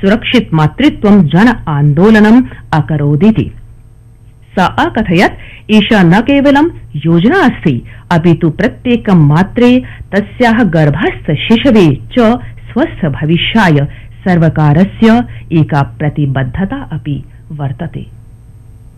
सुरक्षित मातृत्वं जन आन्दोलनम् अकरोदिति। सा अकथयत् एषा न केवलं योजना अस्ति अपितु प्रत्येकं मात्रे तस्याः गर्भस्थ शिशवे च स्वस्थ भविष्याय सर्वकारस्य एका प्रतिबद्धता अपि वर्तते।